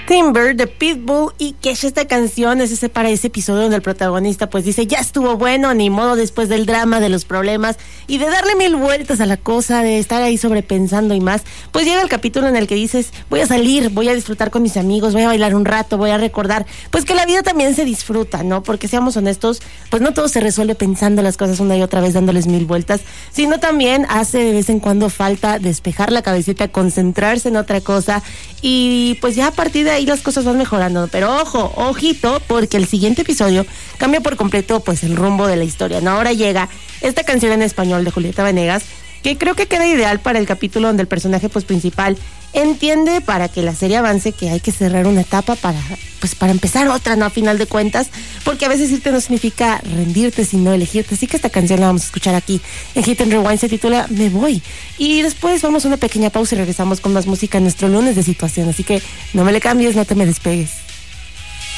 Timber de Pitbull y Kesha. Esta canción es para ese episodio donde el protagonista pues dice, ya estuvo bueno, ni modo, después del drama, de los problemas y de darle mil vueltas a la cosa, de estar ahí sobrepensando y más, pues llega el capítulo en el que dices, voy a salir, voy a disfrutar con mis amigos, voy a bailar un rato, voy a recordar, pues que la vida también se disfruta, ¿no? Porque seamos honestos, pues no todo se resuelve pensando las cosas una y otra vez, dándoles mil vueltas, sino también hace de vez en cuando falta despejar la cabecita, concentrarse en otra cosa y pues ya a partir de ahí las cosas van mejorando. Pero ojo, ojito, porque el siguiente episodio cambia por completo pues el rumbo de la historia, ¿no? Ahora llega esta canción en español de Julieta Venegas, que creo que queda ideal para el capítulo donde el personaje pues principal entiende para que la serie avance que hay que cerrar una etapa para empezar otra, ¿no? A final de cuentas, porque a veces irte no significa rendirte, sino elegirte. Así que esta canción la vamos a escuchar aquí en Hit and Rewind, se titula Me Voy. Y después vamos a una pequeña pausa y regresamos con más música en nuestro lunes de situación. Así que no me le cambies, no te me despegues.